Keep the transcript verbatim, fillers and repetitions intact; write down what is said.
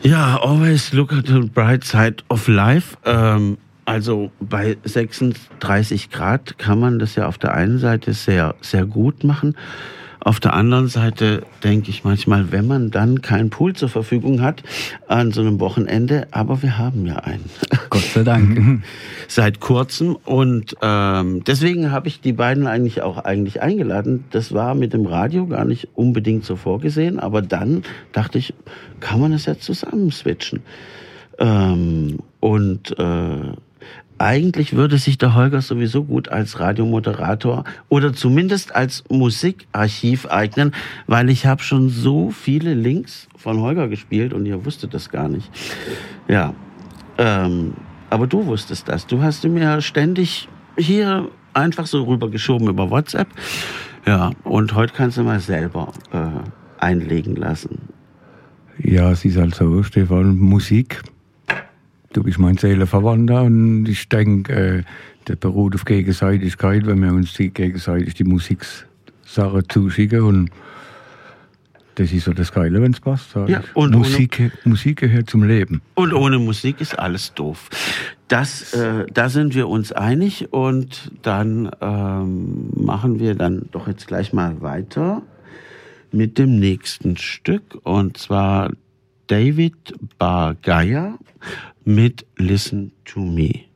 Ja, always look at the bright side of life. Ähm, also bei sechsunddreißig Grad kann man das ja auf der einen Seite sehr, sehr gut machen. Auf der anderen Seite denke ich manchmal, wenn man dann keinen Pool zur Verfügung hat an so einem Wochenende, aber wir haben ja einen. Gott sei Dank. Seit kurzem und ähm, deswegen habe ich die beiden eigentlich auch eigentlich eingeladen. Das war mit dem Radio gar nicht unbedingt so vorgesehen, aber dann dachte ich, kann man das jetzt zusammen switchen? Ähm, und äh, eigentlich würde sich der Holger sowieso gut als Radiomoderator oder zumindest als Musikarchiv eignen, weil ich habe schon so viele Links von Holger gespielt und ihr wusstet das gar nicht. Ja, ähm, aber du wusstest das. Du hast mir ständig hier einfach so rübergeschoben über WhatsApp. Ja, und heute kannst du mal selber äh, einlegen lassen. Ja, es ist halt so, Stefan, Musik. Du bist mein Seelenverwandter und ich denke, äh, der beruht auf Gegenseitigkeit, wenn wir uns die gegenseitig die Musiksachen zuschicken und das ist so das Geile, wenn es passt. Ja, und Musik, ohne, Musik gehört zum Leben. Und ohne Musik ist alles doof. Das, äh, da sind wir uns einig und dann ähm, machen wir dann doch jetzt gleich mal weiter mit dem nächsten Stück und zwar David Bar Geyer mit Listen to Me.